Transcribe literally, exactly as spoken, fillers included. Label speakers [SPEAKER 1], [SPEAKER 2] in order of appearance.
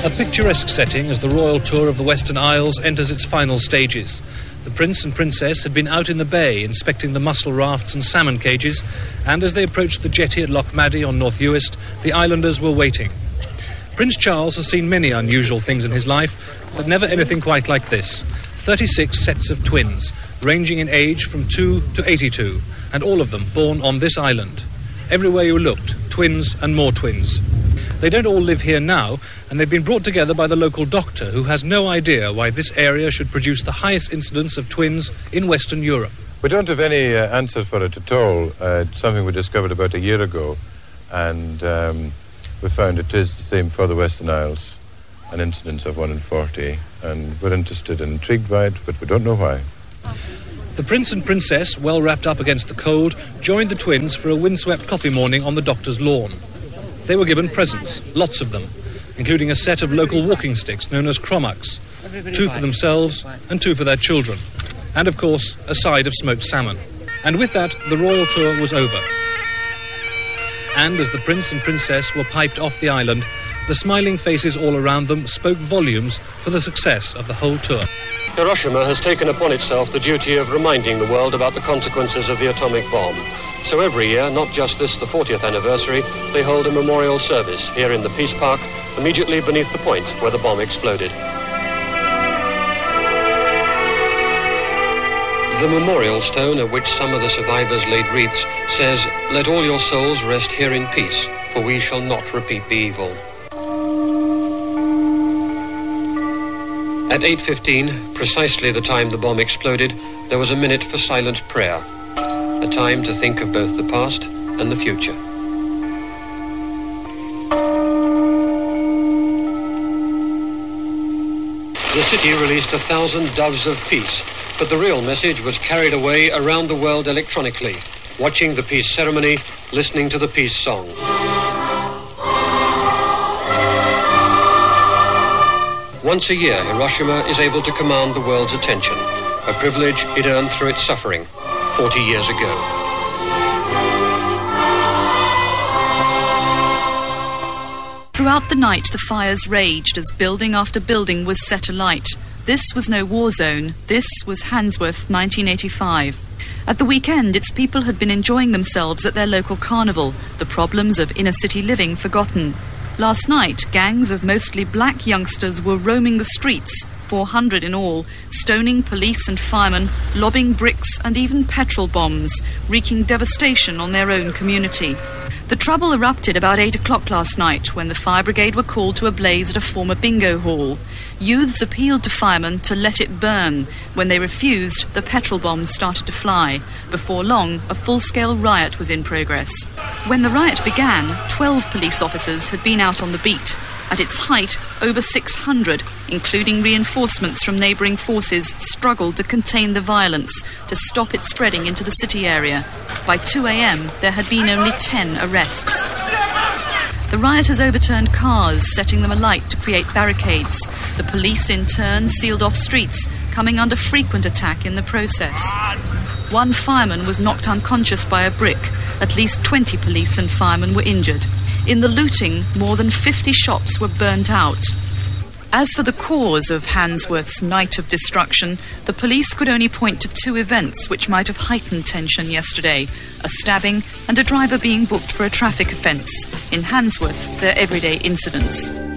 [SPEAKER 1] A picturesque setting as the royal tour of the Western Isles enters its final stages. The Prince and Princess had been out in the bay inspecting the mussel rafts and salmon cages, and as they approached the jetty at Lochmaddy on North Uist, the islanders were waiting. Prince Charles has seen many unusual things in his life, but never anything quite like this. thirty-six sets of twins, ranging in age from two to eighty-two, and all of them born on this island. Everywhere you looked, twins and more twins. They don't all live here now, and they've been brought together by the local doctor, who has no idea why this area should produce the highest incidence of twins in Western Europe.
[SPEAKER 2] We don't have any uh, answer for it at all. Uh, it's something we discovered about a year ago, and um, we found it is the same for the Western Isles, an incidence of one in forty, and we're interested and intrigued by it, but we don't know why.
[SPEAKER 1] The Prince and Princess, well wrapped up against the cold, joined the twins for a windswept coffee morning on the doctor's lawn. They were given presents, lots of them, including a set of local walking sticks known as cromachs, two for themselves and two for their children, and of course a side of smoked salmon. And with that, the royal tour was over. And as the Prince and Princess were piped off the island, the smiling faces all around them spoke volumes for the success of the whole tour.
[SPEAKER 3] Hiroshima has taken upon itself the duty of reminding the world about the consequences of the atomic bomb. So every year, not just this, the fortieth anniversary, they hold a memorial service here in the Peace Park, immediately beneath the point where the bomb exploded. The memorial stone, at which some of the survivors laid wreaths, says, "Let all your souls rest here in peace, for we shall not repeat the evil." At eight fifteen, precisely the time the bomb exploded, there was a minute for silent prayer, a time to think of both the past and the future. The city released a thousand doves of peace, but the real message was carried away around the world electronically, watching the peace ceremony, listening to the peace song. Once a year, Hiroshima is able to command the world's attention, a privilege it earned through its suffering forty years ago.
[SPEAKER 4] Throughout the night, the fires raged as building after building was set alight. This was no war zone. This was Handsworth, nineteen eighty-five. At the weekend, its people had been enjoying themselves at their local carnival, the problems of inner-city living forgotten. Last night, gangs of mostly black youngsters were roaming the streets, four hundred in all, stoning police and firemen, lobbing bricks and even petrol bombs, wreaking devastation on their own community. The trouble erupted about eight o'clock last night when the fire brigade were called to a blaze at a former bingo hall. Youths appealed to firemen to let it burn. When they refused, the petrol bombs started to fly. Before long, a full-scale riot was in progress. When the riot began, twelve police officers had been out on the beat. At its height, over six hundred, including reinforcements from neighbouring forces, struggled to contain the violence, to stop it spreading into the city area. By two a.m, there had been only ten arrests. The rioters overturned cars, setting them alight to create barricades. The police, in turn, sealed off streets, coming under frequent attack in the process. One fireman was knocked unconscious by a brick. At least twenty police and firemen were injured. In the looting, more than fifty shops were burnt out. As for the cause of Handsworth's night of destruction, the police could only point to two events which might have heightened tension yesterday: a stabbing and a driver being booked for a traffic offence. In Handsworth, they're everyday incidents.